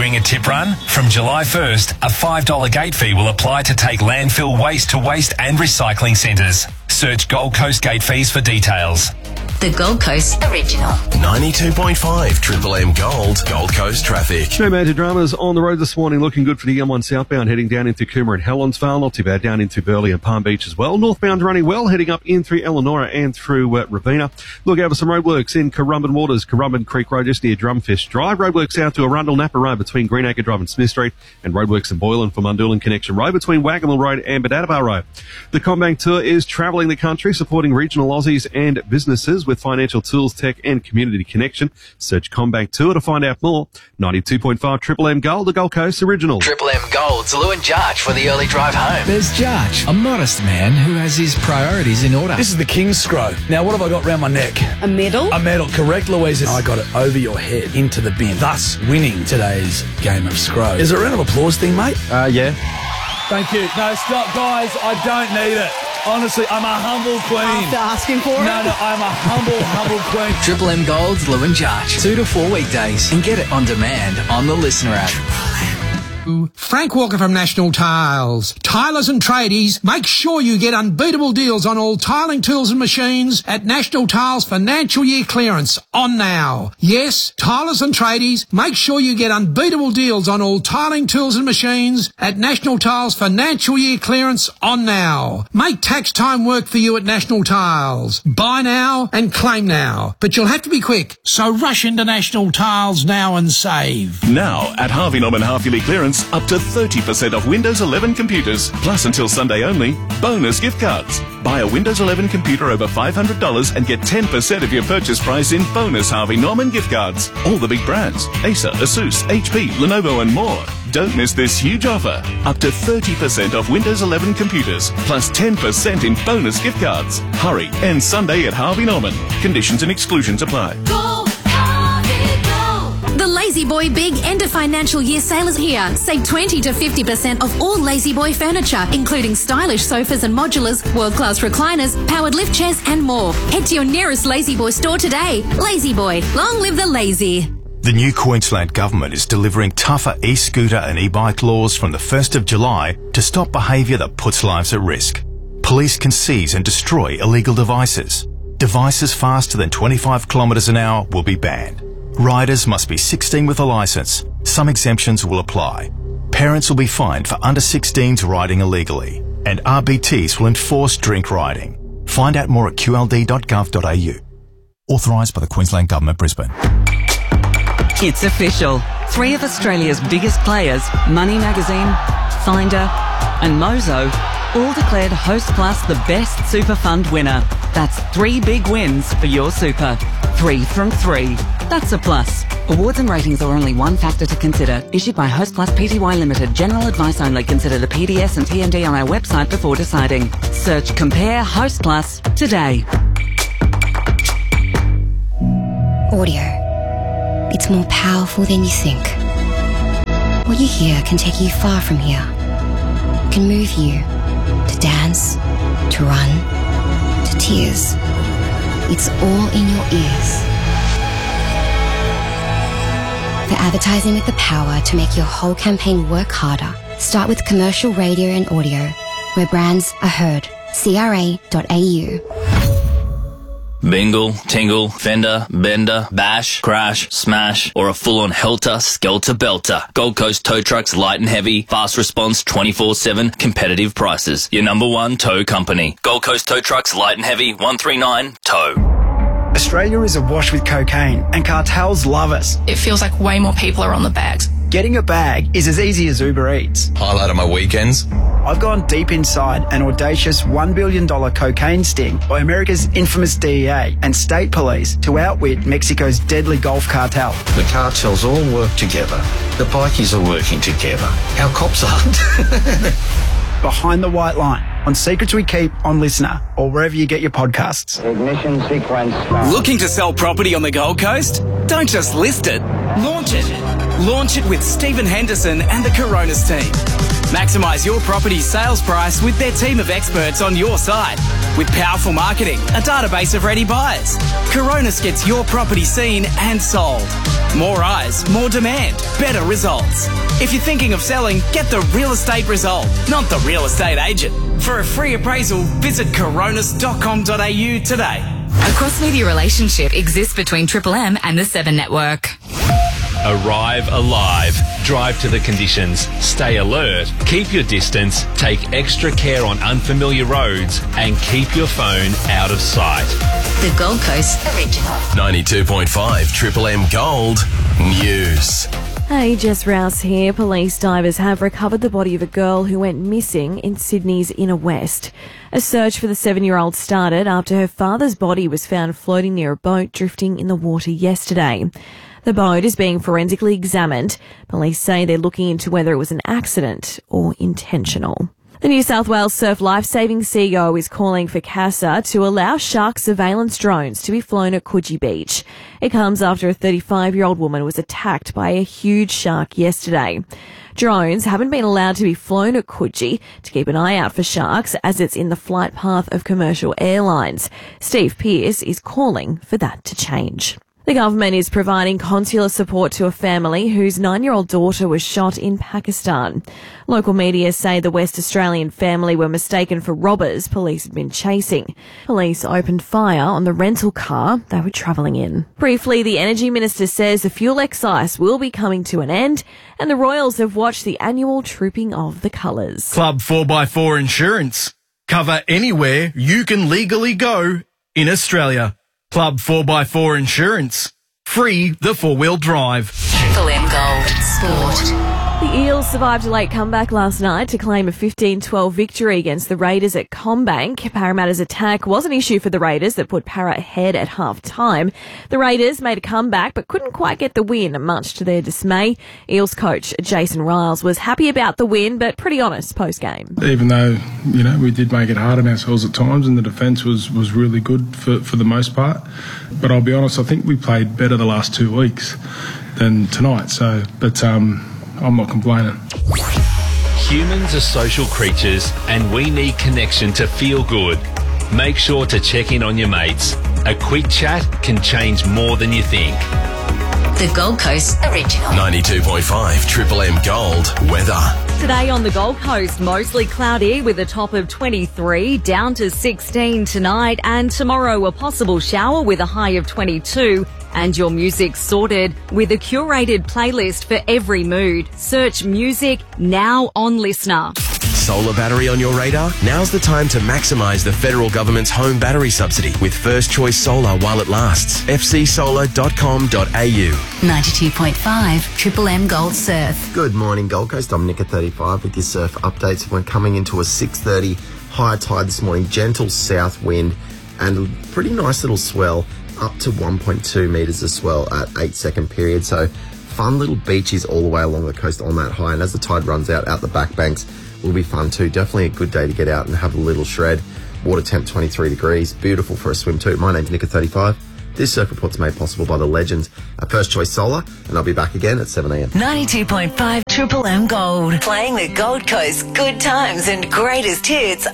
doing a tip run? From July 1st, a $5 gate fee will apply to take landfill waste to waste and recycling centres. Search Gold Coast gate fees for details. The Gold Coast Original. 92.5 Triple M Gold, Gold Coast traffic. No major dramas on the road this morning. Looking good for the M1 southbound, heading down into Coomera and Helensvale. Not too bad down into Burleigh and Palm Beach as well. Northbound running well, heading up in through Eleanor and through Ravenna. Look out for some roadworks in Currumbin Waters, Currumbin Creek Road just near Drumfish Drive. Roadworks out to Arundel Napa Road between Greenacre Drive and Smith Street. And roadworks in Boylan for Mundoolan Connection Road between Wagamill Road and Badadabar Road. The CommBank Tour is travelling the country, supporting regional Aussies and businesses with financial tools, tech and community connection. Search CommBank Tour to find out more. 92.5 Triple M Gold, the Gold Coast Original. Triple M Gold's Lou and Jarch for the early drive home. There's Jarch, a modest man who has his priorities in order. This is the King's Scroll. Now, what have I got round my neck? A medal? A medal, correct, Louise. I got it over your head into the bin, thus winning today's game of Scroll. Is there a round of applause thing, mate? Yeah. Thank you. No, stop, guys. I don't need it. Honestly, I'm a humble queen. After asking for it? No, I'm a humble queen. Triple M Gold's Lou and Jarch. 2 to 4 weekdays. And get it on demand on the Listener app. Frank Walker from National Tiles. Tilers and tradies, make sure you get unbeatable deals on all tiling tools and machines at National Tiles financial year clearance on now. Yes, tilers and tradies, make sure you get unbeatable deals on all tiling tools and machines at National Tiles financial year clearance on now. Make tax time work for you at National Tiles. Buy now and claim now. But you'll have to be quick, so rush into National Tiles now and save. Now, at Harvey Norman half-yearly clearance, up to 30% off Windows 11 computers. Plus, until Sunday only, bonus gift cards. Buy a Windows 11 computer over $500 and get 10% of your purchase price in bonus Harvey Norman gift cards. All the big brands: Acer, Asus, HP, Lenovo and more. Don't miss this huge offer. Up to 30% off Windows 11 computers, plus 10% in bonus gift cards. Hurry, end Sunday at Harvey Norman. Conditions and exclusions apply. The Lazy Boy Big End of Financial Year sale is here. Save 20 to 50% off all Lazy Boy furniture, including stylish sofas and modulars, world-class recliners, powered lift chairs and more. Head to your nearest Lazy Boy store today. Lazy Boy, long live the lazy. The new Queensland Government is delivering tougher e-scooter and e-bike laws from the 1st of July to stop behaviour that puts lives at risk. Police can seize and destroy illegal devices. Devices faster than 25 kilometres an hour will be banned. Riders must be 16 with a licence. Some exemptions will apply. Parents will be fined for under 16s riding illegally. And RBTs will enforce drink riding. Find out more at qld.gov.au. Authorised by the Queensland Government, Brisbane. It's official. 3 of Australia's biggest players, Money Magazine, Finder and Mozo, all declared Host Plus the best super fund winner. That's 3 big wins for your super. 3 from 3. That's a plus. Awards and ratings are only one factor to consider. Issued by Host Plus Pty Limited. General advice only. Consider the PDS and TND on our website before deciding. Search Compare Host Plus today. Audio. It's more powerful than you think. What you hear can take you far from here. Can move you to dance, to run, to tears. It's all in your ears. For advertising with the power to make your whole campaign work harder, start with commercial radio and audio, where brands are heard. CRA.au. Bingle, tingle, fender, bender, bash, crash, smash, or a full-on helter, skelter, belter. Gold Coast Tow Trucks, light and heavy, fast response, 24/7, competitive prices. Your number one tow company. Gold Coast Tow Trucks, light and heavy, 139 Tow. Australia is awash with cocaine, and cartels love us. It feels like way more people are on the bags. Getting a bag is as easy as Uber Eats. Highlight of my weekends. I've gone deep inside an audacious $1 billion cocaine sting by America's infamous DEA and state police to outwit Mexico's deadly Gulf cartel. The cartels all work together. The bikies are working together. Our cops aren't. Behind the White Line on Secrets We Keep on Listener or wherever you get your podcasts. Ignition sequence. Looking to sell property on the Gold Coast? Don't just list it, launch it. Launch it with Stephen Henderson and the Coronas team. Maximise your property's sales price with their team of experts on your side. With powerful marketing, a database of ready buyers, Coronis gets your property seen and sold. More eyes, more demand, better results. If you're thinking of selling, get the real estate result, not the real estate agent. For a free appraisal, visit coronis.com.au today. A cross-media relationship exists between Triple M and the 7 Network. Arrive alive. Drive to the conditions. Stay alert. Keep your distance. Take extra care on unfamiliar roads and keep your phone out of sight. The Gold Coast Original. 92.5 Triple M Gold News. Hey, Jess Rouse here. Police divers have recovered the body of a girl who went missing in Sydney's Inner West. A search for the 7-year-old started after her father's body was found floating near a boat drifting in the water yesterday. The boat is being forensically examined. Police say they're looking into whether it was an accident or intentional. The New South Wales Surf Lifesaving CEO is calling for CASA to allow shark surveillance drones to be flown at Coogee Beach. It comes after a 35-year-old woman was attacked by a huge shark yesterday. Drones haven't been allowed to be flown at Coogee to keep an eye out for sharks as it's in the flight path of commercial airlines. Steve Pearce is calling for that to change. The government is providing consular support to a family whose 9-year-old daughter was shot in Pakistan. Local media say the West Australian family were mistaken for robbers police had been chasing. Police opened fire on the rental car they were travelling in. Briefly, the Energy Minister says the fuel excise will be coming to an end and the Royals have watched the annual trooping of the colours. Club 4x4 Insurance. Cover anywhere you can legally go in Australia. Club 4x4 Insurance. Free the 4-wheel drive. Triple M Gold Sport. The Eels survived a late comeback last night to claim a 15-12 victory against the Raiders at CommBank. Parramatta's attack was an issue for the Raiders that put Parra ahead at half-time. The Raiders made a comeback but couldn't quite get the win, much to their dismay. Eels coach Jason Riles was happy about the win but pretty honest post-game. Even though, we did make it hard on ourselves at times and the defence was really good for the most part. But I'll be honest, I think we played better the last 2 weeks than tonight. I'm not complaining. Humans are social creatures and we need connection to feel good. Make sure to check in on your mates. A quick chat can change more than you think. The Gold Coast Original. 92.5 Triple M Gold Weather. Today on the Gold Coast, mostly cloudy with a top of 23, down to 16 tonight, and tomorrow a possible shower with a high of 22. And your music sorted with a curated playlist for every mood. Search music now on Listener. Solar battery on your radar? Now's the time to maximise the federal government's home battery subsidy with First Choice Solar while it lasts. fcsolar.com.au. 92.5 Triple M Gold Surf. Good morning, Gold Coast. I'm Nick at 35 with your surf updates. We're coming into a 6:30 high tide this morning. Gentle south wind and a pretty nice little swell, up to 1.2 metres of swell at 8-second period. So fun little beaches all the way along the coast on that high. And as the tide runs out the back banks, will be fun too. Definitely a good day to get out and have a little shred. Water temp 23 degrees. Beautiful for a swim too. My name's Nick at 35. This surf report's made possible by the legends at First Choice Solar, and I'll be back again at 7 a.m. 92.5 Triple M Gold. Playing the Gold Coast good times and greatest hits